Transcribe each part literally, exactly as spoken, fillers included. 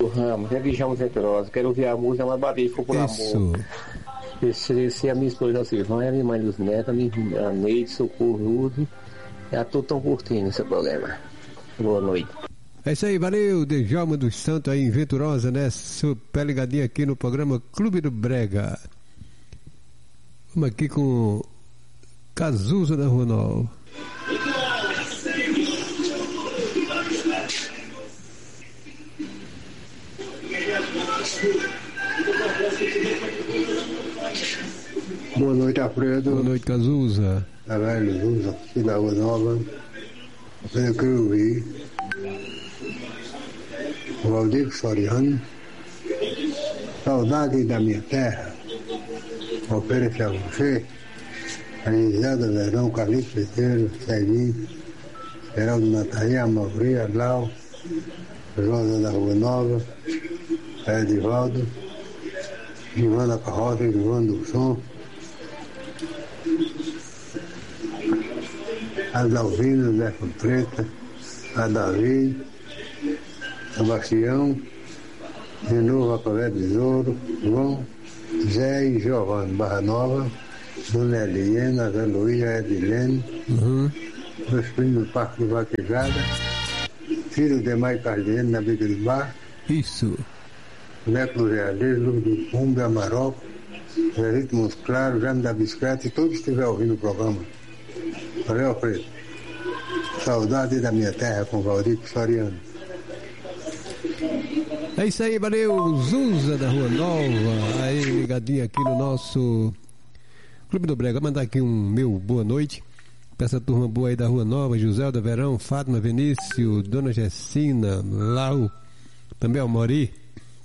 Ramos, é Djalma Venturosa. Quero ouvir a música, mas bater ficou por Isso. amor. Esse, esse é a minha esposa, a Silvana, a minha mãe dos netos, a minha irmã, a Neide, Socorro, Lúcio. É a todos estão curtindo esse programa. Boa noite. É isso aí, valeu, Djalma dos Santos aí em Venturosa, né? Super ligadinho aqui no programa Clube do Brega. Vamos aqui com Cazuza da Rua Nova. Boa noite, Alfredo. Boa noite, Cazuza. Tá velho, Cazuza, aqui da Rua Nova. Eu quero ouvir o Valdir Soriano, Saudade da Minha Terra. Oferecer a você, a Elisada Verão, Carlinhos Peteiro, Celinho, Geraldo Natalia, Mauri, Adlau, Rosa da Rua Nova, Edivaldo, Givana Carroça, Givana do Som, Adalvino, Zé Preta, a Davi, Sebastião, de novo a Colé Besouro, João, Zé e Giovanni, Barra Nova, Dona Eliana, Zé Luiz, Edilene, Uhum. meus primos do Parque de Vaquejada, filho de Mai Cardiano, na Bica do Bar, Isso. Neto do Realeiro, Lúcio do Pumbe, Amaroco, Zé Ritmos Claro, Jaime da Bicicleta e todos que estiverem ouvindo o programa. Valeu, Alfredo. Saudade da Minha Terra com Valdir Soriano. É isso aí, valeu, Zuza da Rua Nova, aí ligadinho aqui no nosso Clube do Brega. Vou mandar aqui um meu boa noite pra essa turma boa aí da Rua Nova, José da Verão, Fátima Vinícius, Dona Gessina, Lau, também ao Mori,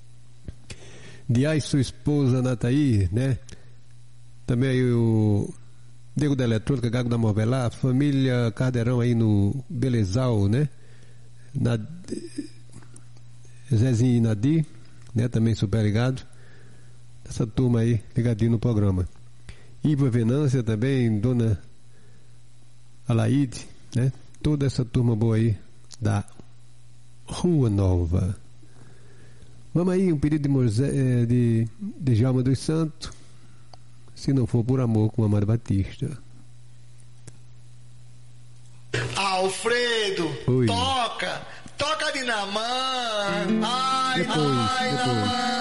Dias, sua esposa Nataí, né? Também aí o Diego da Eletrônica, Gago da Movelá, família Cardeirão aí no Belezal, né? Na Zezinho e Nadir, né, também super ligado. Essa turma aí, ligadinho no programa. Iva Venância também, Dona Alaide, né? Toda essa turma boa aí da Rua Nova. Vamos aí, um pedido de, Moisés, de, de Djalma dos Santos, Se Não For Por Amor, com Amado Batista. Alfredo, Oi. toca! Toca Dinamã! Ai, Depois, ai, depois. ai.